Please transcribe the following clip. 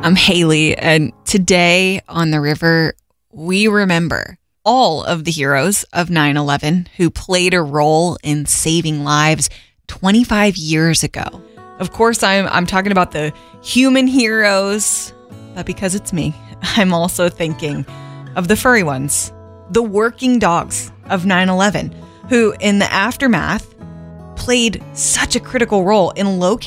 I'm Haley, and today on The River, we remember all of the heroes of 9/11 who played a role in saving lives 25 years ago. Of course, I'm talking about the human heroes, but because it's me, I'm also thinking of the furry ones, the working dogs of 9/11, who in the aftermath played such a critical role in locating